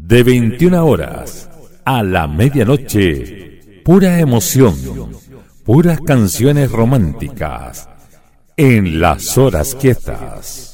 De 21 horas a la medianoche, pura emoción, puras canciones románticas en Las Horas Quietas.